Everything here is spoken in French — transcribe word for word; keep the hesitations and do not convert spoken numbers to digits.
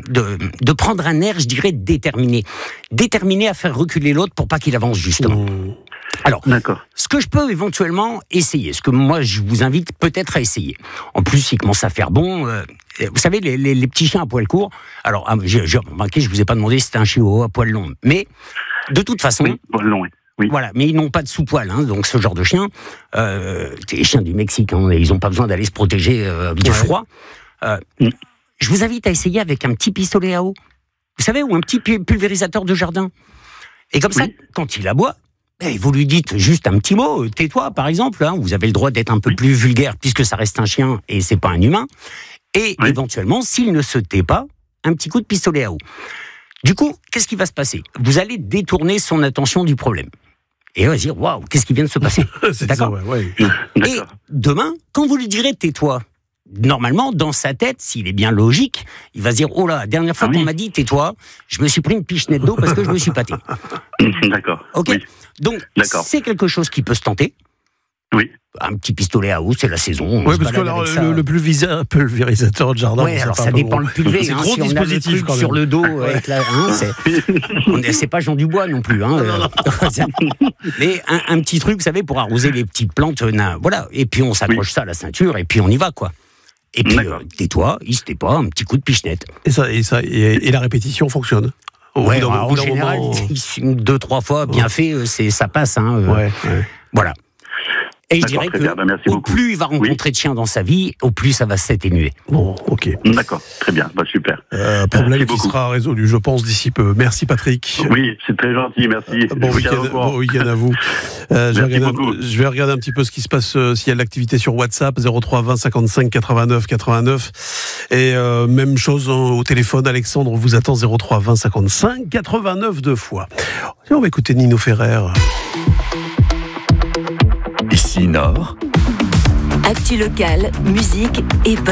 de, de prendre un air, je dirais, déterminé. Déterminé à faire reculer l'autre pour pas qu'il avance, justement. Mmh. Alors, D'accord. ce que je peux éventuellement essayer, ce que moi je vous invite peut-être à essayer, en plus il commence à faire bon, euh, vous savez les, les, les petits chiens à poil court, alors j'ai, j'ai remarqué, je vous ai pas demandé si c'était un chihuahua à poil long, mais de toute façon, oui, poil long, oui. Oui. Voilà, mais ils n'ont pas de sous-poil, hein, donc ce genre de chiens, euh, les chiens du Mexique, hein, ils n'ont pas besoin d'aller se protéger euh, du ouais. froid. Euh, mm. Je vous invite à essayer avec un petit pistolet à eau, vous savez, ou un petit pulvérisateur de jardin. Et comme oui. ça, quand il aboie, eh, vous lui dites juste un petit mot, tais-toi par exemple, hein, vous avez le droit d'être un peu oui. plus vulgaire puisque ça reste un chien et c'est pas un humain. Et oui. éventuellement, s'il ne se tait pas, un petit coup de pistolet à eau. Du coup, qu'est-ce qui va se passer ? Vous allez détourner son attention du problème. Et on va se dire, waouh, qu'est-ce qui vient de se passer ? C'est d'accord, ça, ouais, ouais. Et demain, quand vous lui direz tais-toi, normalement, dans sa tête, s'il est bien logique, il va se dire, oh là, dernière fois ah, qu'on oui. m'a dit tais-toi, je me suis pris une pichenette d'eau parce que je me suis pâté. D'accord. Ok. Oui. Donc, D'accord. c'est quelque chose qui peut se tenter. Oui. Un petit pistolet à eau, c'est la saison. Oui, parce que alors, le, le pulvisa, pulvérisateur de jardin. Oui, alors ça dépend le pulvé. C'est hein, gros si dispositif on a le truc sur le dos. Avec la, hein, c'est, on est, c'est pas Jean Dubois non plus. Hein, non, non, non. Mais un, un petit truc, vous savez, pour arroser les petites plantes. Na, voilà. Et puis on s'accroche oui. ça à la ceinture et puis on y va, quoi. Et puis euh, tais-toi, il se tait pas, un petit coup de pichenette. Et ça, et ça, et, et la répétition fonctionne. Au ouais, bout d'un, en général, moment... deux, trois fois bien ouais. fait, c'est, ça passe. Hein, euh, ouais, ouais. Voilà. Et je dirais que bah, au beaucoup. plus il va rencontrer oui. de chiens dans sa vie, au plus ça va s'atténuer. Bon, ok. D'accord, très bien, bah, super. Euh, problème merci qui beaucoup. Sera résolu, je pense, d'ici peu. Merci Patrick. Oui, c'est très gentil, merci. Euh, bon, week-end, bon week-end à vous. Euh, je, vais regarder, je vais regarder un petit peu ce qui se passe, euh, s'il y a de l'activité sur WhatsApp, zéro trois vingt cinquante-cinq quatre-vingt-neuf quatre-vingt-neuf. Et euh, même chose hein, au téléphone, Alexandre vous attend zéro trois vingt cinquante-cinq quatre-vingt-neuf deux fois. Et on va écouter Nino Ferrer. Ici Nord. Actu locale, musique et